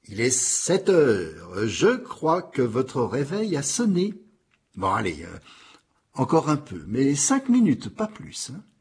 Il est 7 heures. Je crois que votre réveil a sonné. Bon, allez, encore un peu, mais 5 minutes, pas plus. Hein.